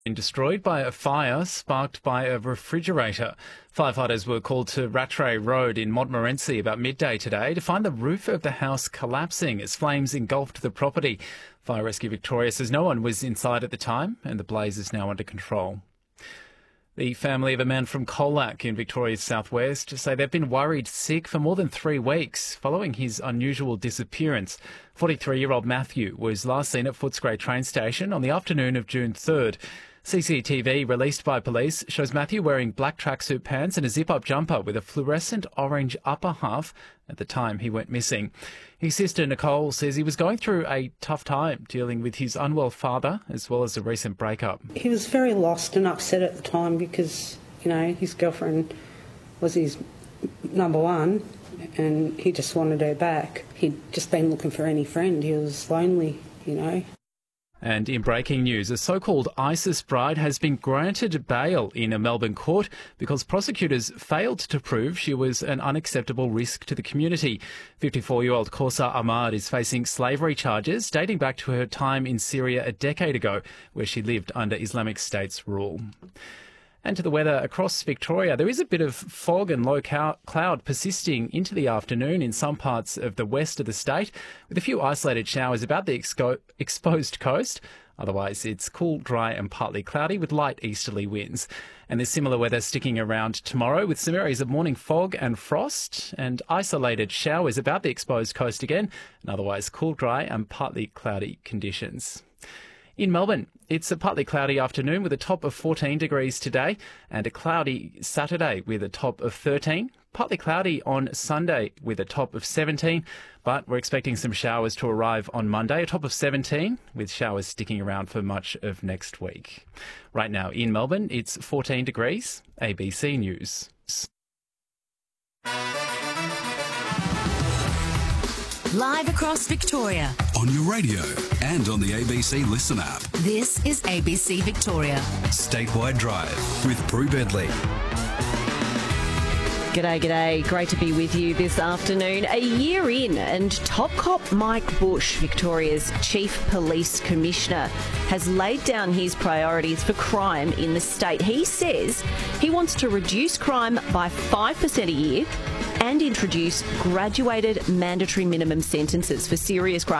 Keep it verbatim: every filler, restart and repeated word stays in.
Been destroyed by a fire sparked by a refrigerator. Firefighters were called to Rattray Road in Montmorency about midday today to find the roof of the house collapsing as flames engulfed the property. Fire Rescue Victoria says no one was inside at the time and the blaze is now under control. The family of a man from Colac in Victoria's southwest say they've been worried sick for more than three weeks following his unusual disappearance. forty-three-year-old Matthew was last seen at Footscray train station on the afternoon of June third. C C T V released by police shows Matthew wearing black tracksuit pants and a zip-up jumper with a fluorescent orange upper half at the time he went missing. His sister Nicole says he was going through a tough time dealing with his unwell father as well as a recent breakup. He was very lost and upset at the time because, you know, his girlfriend was his number one and he just wanted her back. He'd just been looking for any friend. He was lonely, you know. And in breaking news, a so-called ISIS bride has been granted bail in a Melbourne court because prosecutors failed to prove she was an unacceptable risk to the community. fifty-four-year-old Kausa Ahmad is facing slavery charges dating back to her time in Syria a decade ago, where she lived under Islamic State's rule. And to the weather across Victoria, there is a bit of fog and low cloud persisting into the afternoon in some parts of the west of the state, with a few isolated showers about the exco- exposed coast. Otherwise, it's cool, dry and partly cloudy with light easterly winds. And there's similar weather sticking around tomorrow with some areas of morning fog and frost and isolated showers about the exposed coast again, and otherwise cool, dry and partly cloudy conditions. In Melbourne, it's a partly cloudy afternoon with a top of fourteen degrees today and a cloudy Saturday with a top of thirteen. Partly cloudy on Sunday with a top of seventeen, but we're expecting some showers to arrive on Monday, a top of seventeen, with showers sticking around for much of next week. Right now in Melbourne, it's fourteen degrees. A B C News. Live across Victoria. On your radio and on the A B C Listen app. This is A B C Victoria. Statewide Drive with Prue Bedley. G'day, g'day. Great to be with you this afternoon. A year in and Top Cop Mike Bush, Victoria's Chief Police Commissioner, has laid down his priorities for crime in the state. He says he wants to reduce crime by five percent a year and introduce graduated mandatory minimum sentences for serious crime.